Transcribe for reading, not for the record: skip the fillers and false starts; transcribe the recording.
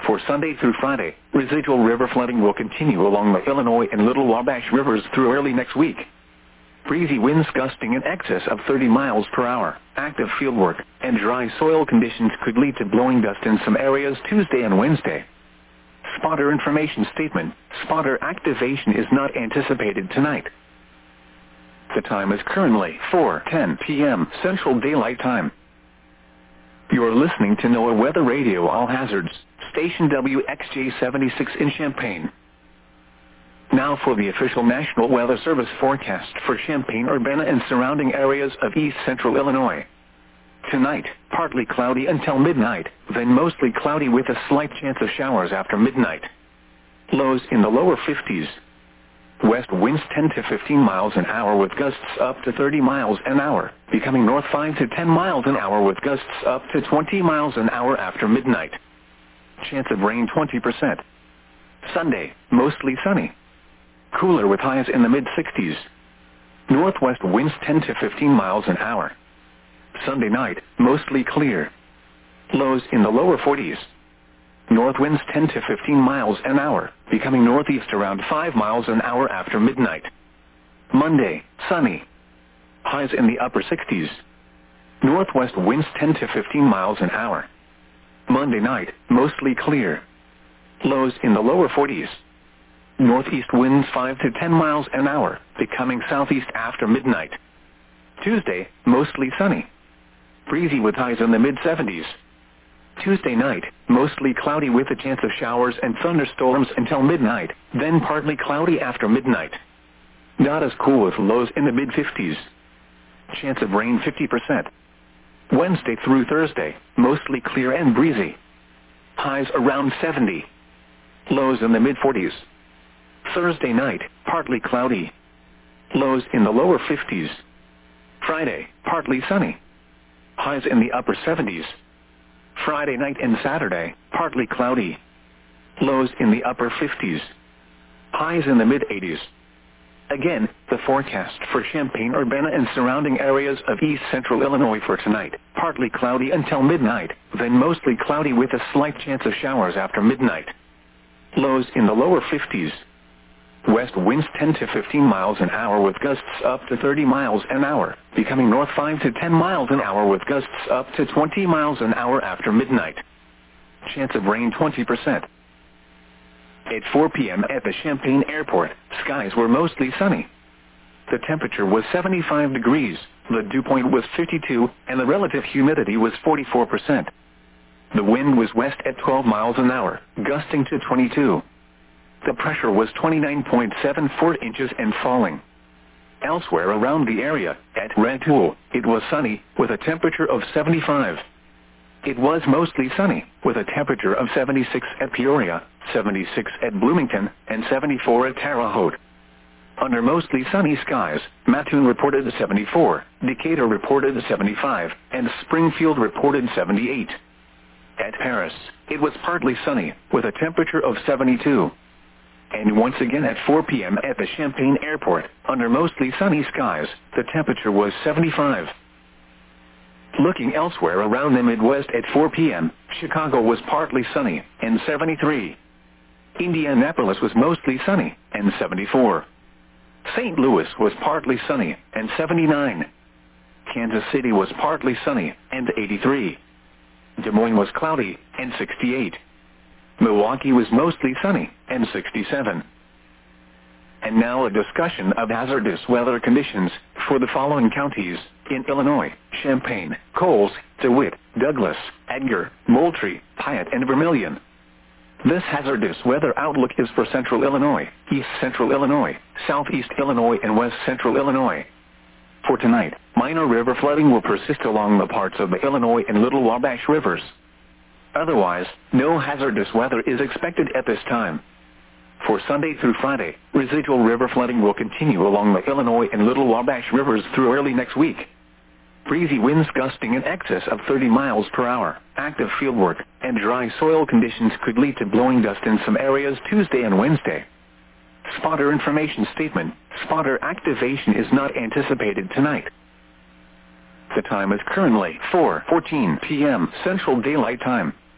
For Sunday through Friday, residual river flooding will continue along the Illinois and Little Wabash rivers through early next week. Breezy winds gusting in excess of 30 miles per hour, active fieldwork, and dry soil conditions could lead to blowing dust in some areas Tuesday and Wednesday. Spotter information statement: spotter activation is not anticipated tonight. The time is currently 4:10 p.m. Central Daylight Time. You're listening to NOAA Weather Radio All Hazards, station WXJ 76 in Champaign. Now for the official National Weather Service forecast for Champaign-Urbana and surrounding areas of east central Illinois. Tonight, partly cloudy until midnight, then mostly cloudy with a slight chance of showers after midnight. Lows in the lower 50s. West winds 10 to 15 miles an hour with gusts up to 30 miles an hour, becoming north 5 to 10 miles an hour with gusts up to 20 miles an hour after midnight. Chance of rain 20%. Sunday, mostly sunny. Cooler with highs in the mid-60s. Northwest winds 10 to 15 miles an hour. Sunday night, mostly clear. Lows in the lower 40s. North winds 10 to 15 miles an hour, becoming northeast around 5 miles an hour after midnight. Monday, sunny. Highs in the upper 60s. Northwest winds 10 to 15 miles an hour. Monday night, mostly clear. Lows in the lower 40s. Northeast winds 5 to 10 miles an hour, becoming southeast after midnight. Tuesday, mostly sunny. Breezy with highs in the mid-70s. Tuesday night, mostly cloudy with a chance of showers and thunderstorms until midnight, then partly cloudy after midnight. Not as cool with lows in the mid-50s. Chance of rain 50%. Wednesday through Thursday, mostly clear and breezy. Highs around 70. Lows in the mid-40s. Thursday night, partly cloudy. Lows in the lower 50s. Friday, partly sunny. Highs in the upper 70s. Friday night and Saturday, partly cloudy. Lows in the upper 50s. Highs in the mid-80s. Again, the forecast for Champaign-Urbana and surrounding areas of east central Illinois for tonight. Partly cloudy until midnight, then mostly cloudy with a slight chance of showers after midnight. Lows in the lower 50s. West winds 10 to 15 miles an hour with gusts up to 30 miles an hour, becoming north 5 to 10 miles an hour with gusts up to 20 miles an hour after midnight. Chance of rain 20%. At 4 p.m. at the Champaign Airport, skies were mostly sunny. The temperature was 75 degrees, the dew point was 52, and the relative humidity was 44%. The wind was west at 12 miles an hour, gusting to 22. The pressure was 29.74 inches and falling. Elsewhere around the area, at Rantoul, it was sunny, with a temperature of 75. It was mostly sunny, with a temperature of 76 at Peoria, 76 at Bloomington, and 74 at Terre Haute. Under mostly sunny skies, Mattoon reported 74, Decatur reported 75, and Springfield reported 78. At Paris, it was partly sunny, with a temperature of 72. And once again at 4 p.m. at the Champaign Airport, under mostly sunny skies, the temperature was 75. Looking elsewhere around the Midwest at 4 p.m., Chicago was partly sunny, and 73. Indianapolis was mostly sunny, and 74. St. Louis was partly sunny, and 79. Kansas City was partly sunny, and 83. Des Moines was cloudy, and 68. Milwaukee was mostly sunny, and 67. And now a discussion of hazardous weather conditions for the following counties in Illinois: Champaign, Coles, DeWitt, Douglas, Edgar, Moultrie, Piatt, and Vermilion. This hazardous weather outlook is for central Illinois, east central Illinois, southeast Illinois, and west central Illinois. For tonight, minor river flooding will persist along the parts of the Illinois and Little Wabash rivers. Otherwise, no hazardous weather is expected at this time. For Sunday through Friday, residual river flooding will continue along the Illinois and Little Wabash rivers through early next week. Breezy winds gusting in excess of 30 miles per hour, active fieldwork, and dry soil conditions could lead to blowing dust in some areas Tuesday and Wednesday. Spotter information statement: spotter activation is not anticipated tonight. The time is currently 4:14 p.m. Central Daylight Time.